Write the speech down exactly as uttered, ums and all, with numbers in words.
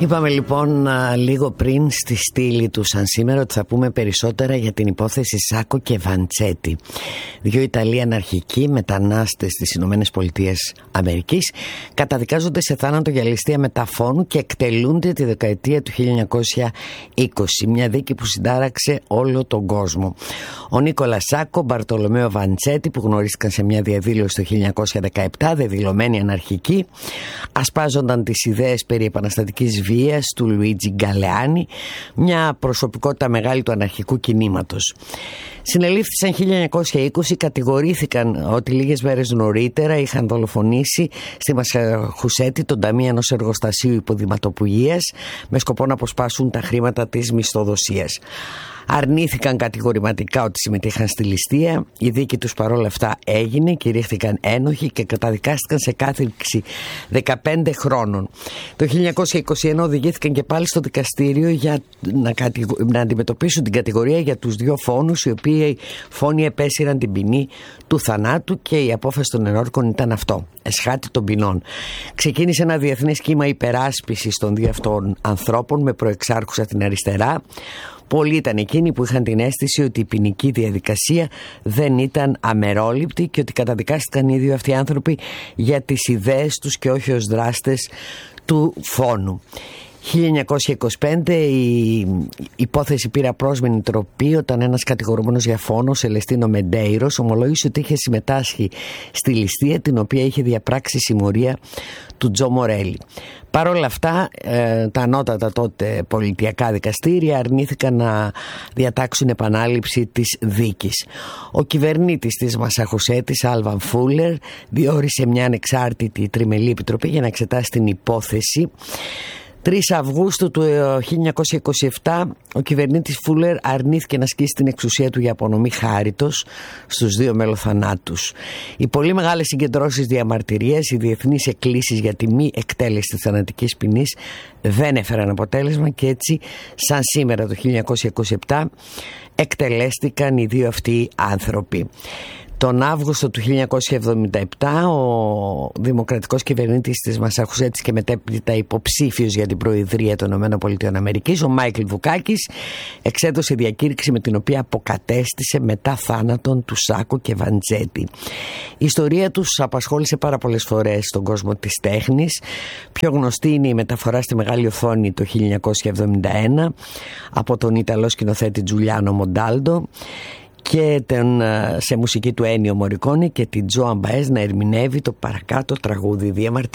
Είπαμε λοιπόν λίγο πριν στη στήλη του σαν σήμερα ότι θα πούμε περισσότερα για την υπόθεση Σάκο και Βαντσέτη. Δύο Ιταλοί αναρχικοί μετανάστες στις Ηνωμένες Πολιτείες Αμερικής καταδικάζονται σε θάνατο για ληστεία μεταφώνου και εκτελούνται τη δεκαετία του χίλια εννιακόσια είκοσι. Μια δίκη που συντάραξε όλο τον κόσμο. Ο Νίκολα Σάκο, Μπαρτολομέο Βαντσέτη, που γνωρίστηκαν σε μια διαδήλωση το χίλια εννιακόσια δεκαεπτά, δεδηλωμένοι αναρχικοί, ασπάζονταν τις ιδέες περί επαναστατικής βίας του Λουίτζι Γκαλεάνι, μια προσωπικότητα μεγάλη του αναρχικού κινήματος. Συνελήφθησαν χίλια εννιακόσια είκοσι, κατηγορήθηκαν ότι λίγες μέρες νωρίτερα είχαν δολοφονήσει στη Μασαχουσέτη τον ταμείο ενός εργοστασίου υποδηματοπουργίας με σκοπό να αποσπάσουν τα χρήματα της μισθοδοσίας. Αρνήθηκαν κατηγορηματικά ότι συμμετείχαν στη ληστεία. Η δίκη τους παρόλα αυτά έγινε, κηρύχθηκαν ένοχοι και καταδικάστηκαν σε κάθριξη δεκαπέντε χρόνων. Το χίλια εννιακόσια είκοσι ένα οδηγήθηκαν και πάλι στο δικαστήριο για να, κατηγο... να αντιμετωπίσουν την κατηγορία για τους δύο φόνους, οι οποίοι φόνοι επέσυραν την ποινή του θανάτου, και η απόφαση των ενόρκων ήταν αυτό: εσχάτη των ποινών. Ξεκίνησε ένα διεθνές κύμα υπεράσπισης των δύο αυτών ανθρώπων με προεξάρχουσα την αριστερά. Πολλοί ήταν εκείνοι που είχαν την αίσθηση ότι η ποινική διαδικασία δεν ήταν αμερόληπτη και ότι καταδικάστηκαν οι δύο αυτοί άνθρωποι για τις ιδέες τους και όχι ως δράστες του φόνου. χίλια εννιακόσια είκοσι πέντε η υπόθεση πήρε απρόσμενη τροπή όταν ένας κατηγορούμενος για φόνο, Σελεστίνο Μεντέιρος, ομολόγησε ότι είχε συμμετάσχει στη ληστεία την οποία είχε διαπράξει συμμορία του Τζο Μορέλη. Παρ' όλα αυτά, ε, τα ανώτατα τότε πολιτιακά δικαστήρια αρνήθηκαν να διατάξουν επανάληψη της δίκης. Ο κυβερνήτης της Μασαχουσέτης, Άλβαν Φούλερ, διόρισε μια ανεξάρτητη τριμελή επιτροπή για να εξετάσει την υπόθεση. τρεις Αυγούστου του χίλια εννιακόσια είκοσι επτά ο κυβερνήτης Φούλερ αρνήθηκε να ασκήσει την εξουσία του για απονομή χάριτος στους δύο μελοθανάτους. Οι πολύ μεγάλες συγκεντρώσεις διαμαρτυρίας, οι διεθνείς εκκλήσεις για τη μη εκτέλεση της θανατικής ποινής δεν έφεραν αποτέλεσμα, και έτσι σαν σήμερα το χίλια εννιακόσια είκοσι επτά εκτελέστηκαν οι δύο αυτοί άνθρωποι. Τον Αύγουστο του χίλια εννιακόσια εβδομήντα επτά ο δημοκρατικός κυβερνήτης της Μασαχουσέτης και μετέπειτα υποψήφιος για την Προεδρία των ΗΠΑ, ο Μάικλ Βουκάκης, εξέδωσε διακήρυξη με την οποία αποκατέστησε μετά θάνατον του Σάκο και Βαντσέτη. Η ιστορία τους απασχόλησε πάρα πολλές φορές στον κόσμο της τέχνης. Πιο γνωστή είναι η μεταφορά στη μεγάλη οθόνη το χίλια εννιακόσια εβδομήντα ένα από τον Ιταλό σκηνοθέτη Τζουλιάνο Μοντάλντο, και τον, σε μουσική του Ένιο Μορικόνη, και την Τζοαν Μπαές να ερμηνεύει το παρακάτω τραγούδι.